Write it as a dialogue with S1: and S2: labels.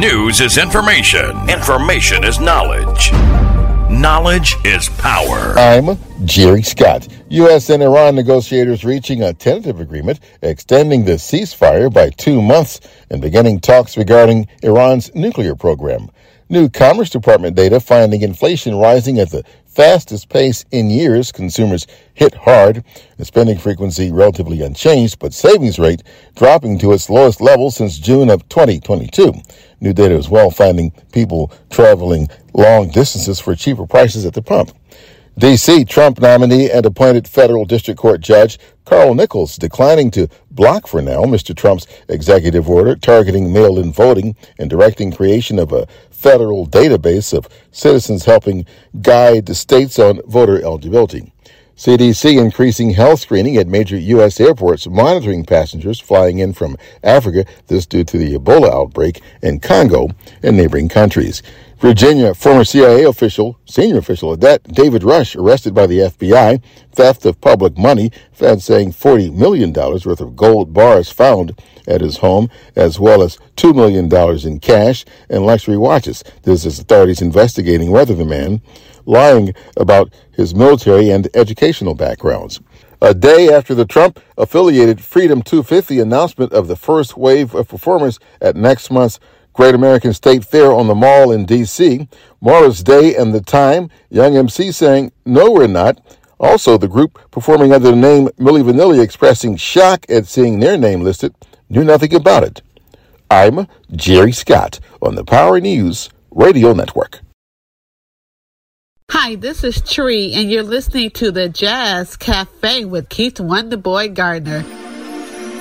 S1: News is information. Information is knowledge. Knowledge is power.
S2: I'm Jerry Scott. U.S. and Iran negotiators reaching a tentative agreement extending the ceasefire by 2 months and beginning talks regarding Iran's nuclear program. New Commerce Department data finding inflation rising at the fastest pace in years. Consumers hit hard. The spending frequency relatively unchanged, but savings rate dropping to its lowest level since June of 2022. New data as well finding people traveling long distances for cheaper prices at the pump. D.C. Trump nominee and appointed federal district court judge Carl Nichols declining to block for now Mr. Trump's executive order targeting mail-in voting and directing creation of a federal database of citizens helping guide the states on voter eligibility. CDC increasing health screening at major U.S. airports, monitoring passengers flying in from Africa, this due to the Ebola outbreak in Congo and neighboring countries. Virginia, former CIA official, senior official at that, David Rush, arrested by the FBI, theft of public money, feds saying $40 million worth of gold bars found at his home, as well as $2 million in cash and luxury watches. This is authorities investigating whether the man lying about his military and educational backgrounds. A day after the Trump-affiliated Freedom 250 announcement of the first wave of performers at next month's Great American State Fair on the Mall in D.C., Morris Day and The Time, Young MC saying, "No, we're not." Also, the group performing under the name Milli Vanilli expressing shock at seeing their name listed, knew nothing about it. I'm Jerry Scott on the Power News Radio Network.
S3: Hi, this is Tree, and you're listening to the Jazz Cafe with Keith Wonderboy Gardner.